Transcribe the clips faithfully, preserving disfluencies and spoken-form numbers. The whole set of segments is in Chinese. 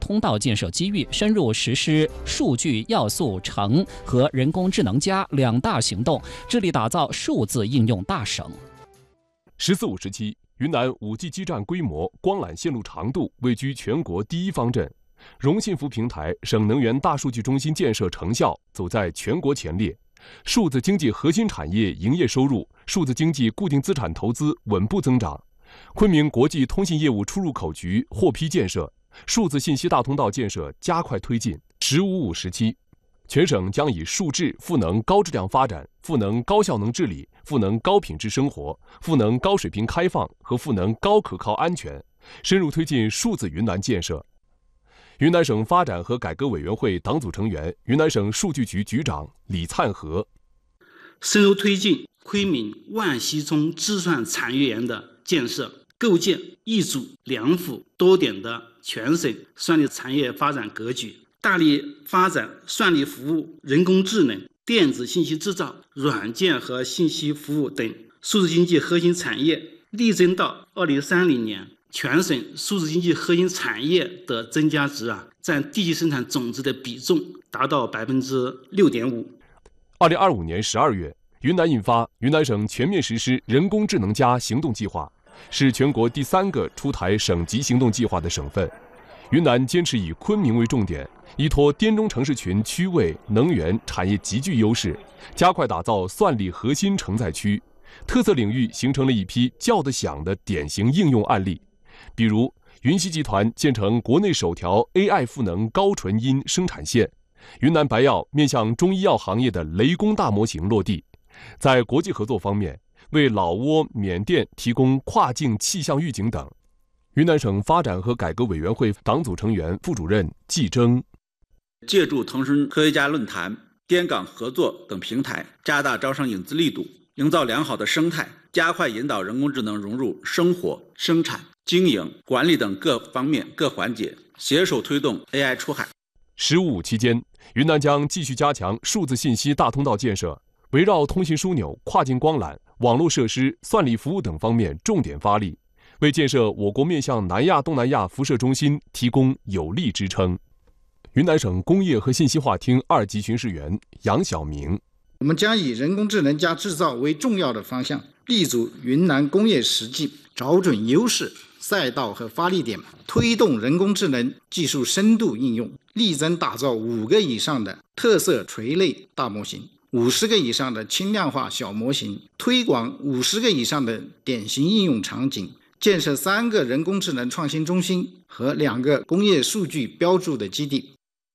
通道建设机遇，深入实施数据要素城和人工智能加两大行动，致力打造数字应用大省。 十四五时期，云南 五 G 基站规模、光缆线路长度位居全国第一方阵，融信服平台省能源大数据中心建设成效走在全国前列。数字经济核心产业营业收入、数字经济固定资产投资稳步增长。昆明国际通信业务出入口局获批建设，数字信息大通道建设加快推进。十五五时期，全省将以数质赋能高质量发展、赋能高效能治理、赋能高品质生活、赋能高水平开放和赋能高可靠安全，深入推进数字云南建设。云南省发展和改革委员会党组成员、云南省数据局局长李灿和， 深入推进昆明万溪中计算产业园的建设，构建一组两府多点的全省算力产业发展格局，大力发展算力服务、人工智能、电子信息制造、软件和信息服务等数字经济核心产业，力争到二零三零年。全省数字经济核心产业的增加值啊，占地区生产总值的比重达到百分之六点五。 二零二五年十二月，云南印发《云南省全面实施人工智能加行动计划》，是全国第三个出台省级行动计划的省份。云南坚持以昆明为重点，依托滇中城市群区位、能源、产业极具优势，加快打造算力核心承载区，特色领域形成了一批叫得响的典型应用案例。比如，云溪集团建成国内首条 A I 赋能高纯因生产线，云南白药面向中医药行业的雷公大模型落地。在国际合作方面，为老挝、缅甸提供跨境气象预警等。云南省发展和改革委员会党组成员、副主任季征， 借助腾讯科学家论坛、滇港合作等平台，加大招商引资力度，营造良好的生态，加快引导人工智能融入生活、生产、经营、管理等各方面各环节，携手推动 A I 出海。 十五五期间，云南将继续加强数字信息大通道建设，围绕通信枢纽、跨境光缆、网络设施、算力服务等方面重点发力，为建设我国面向南亚、东南亚辐射中心提供有力支撑。云南省工业和信息化厅二级巡视员杨晓明， 我们将以人工智能加制造为重要的方向，立足云南工业实际，找准优势、赛道和发力点，推动人工智能技术深度应用，力争打造五个以上的特色垂类大模型，五十个以上的轻量化小模型，推广五十个以上的典型应用场景，建设三个人工智能创新中心和两个工业数据标注的基地。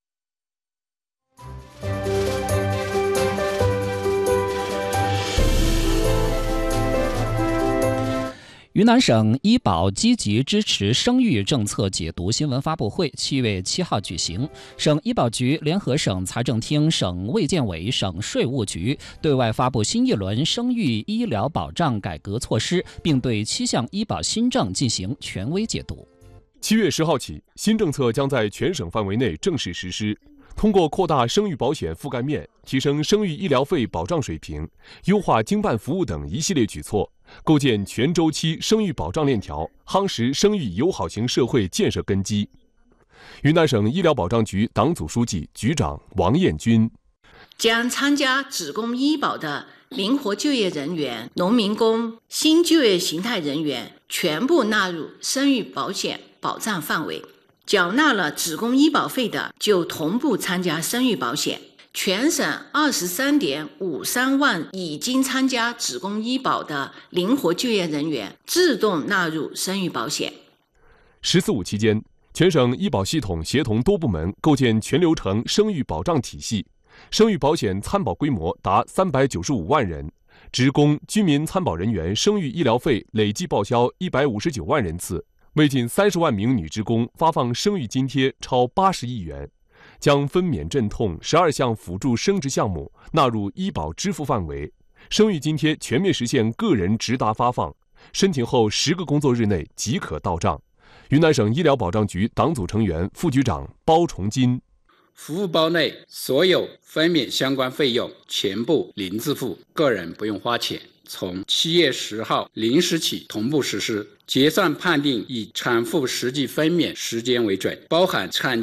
云南省医保积极支持生育政策解读新闻发布会七月七号举行，省医保局联合省财政厅、省卫健委、省税务局对外发布新一轮生育医疗保障改革措施，并对七项医保新政进行权威解读。 七月十号起，新政策将在全省范围内正式实施。通过扩大生育保险覆盖面、提升生育医疗费保障水平、优化经办服务等一系列举措，构建全周期生育保障链条，夯实生育友好型社会建设根基。云南省医疗保障局党组书记、局长王艳军， 将参加职工医保的灵活就业人员、农民工、新就业形态人员全部纳入生育保险保障范围。缴纳了职工医保费的，就同步参加生育保险。全省二十三点五三万已经参加职工医保的灵活就业人员自动纳入生育保险。 十四五期间，全省医保系统协同多部门构建全流程生育保障体系，生育保险参保规模达三百九十五万人，职工、居民参保人员生育医疗费累计报销一百五十九万人次。为近三十万名女职工发放生育津贴超八十亿元，将分娩镇痛十二项辅助生殖项目纳入医保支付范围，生育津贴全面实现个人直达发放，申请后十个工作日内即可到账。云南省医疗保障局党组成员、副局长包崇金， 服务包内所有分娩相关费用全部零自付，个人不用花钱。从七月十号零时起同步实施，结算判定以产妇实际分娩时间为准，包含产